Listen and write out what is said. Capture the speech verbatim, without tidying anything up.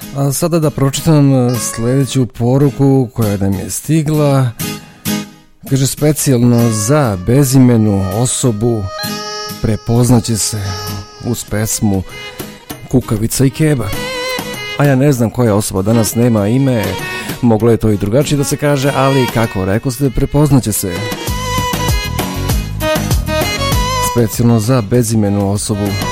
A sada da pročitam sljedeću poruku koja nam je stigla. Kaže, specijalno za bezimenu osobu prepoznaće se uz pesmu Kukavica i Keba. A ja ne znam koja osoba danas nema ime, moglo je to i drugačije da se kaže, ali kako rekao ste, prepoznaće se. Specijalno za bezimenu osobu.